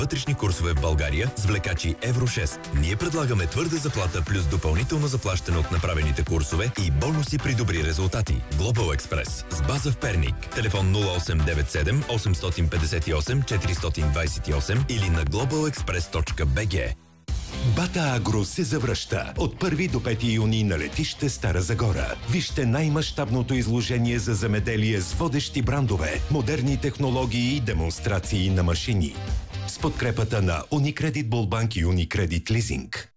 вътрешни курсове в България с влекачи Евро 6. Ние предлагаме твърда заплата плюс допълнително заплащане от направените курсове и бонуси при добри резултати. Global Express с база в Перник. Телефон 0897 858 428 или на globalexpress.bg. Бата Агро се завръща от 1 до 5 юни на летище Стара Загора. Вижте най-мащабното изложение за земеделие с водещи брандове, модерни технологии и демонстрации на машини. С подкрепата на Unicredit Bullbank и Unicredit Leasing.